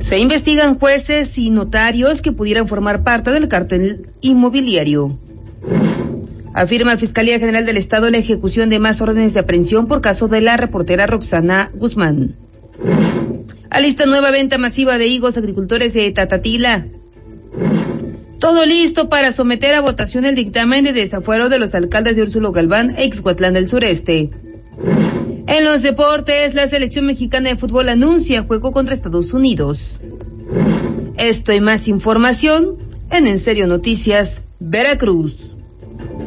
Se investigan jueces y notarios que pudieran formar parte del cártel inmobiliario. Afirma Fiscalía General del Estado la ejecución de más órdenes de aprehensión por caso de la reportera Roxana Guzmán. Alista nueva venta masiva de higos agricultores de Tatatila. Todo listo para someter a votación el dictamen de desafuero de los alcaldes de Úrsulo Galván e Ixhuatlán del Sureste. En los deportes, la selección mexicana de fútbol anuncia juego contra Estados Unidos. Esto y más información en Serio Noticias, Veracruz.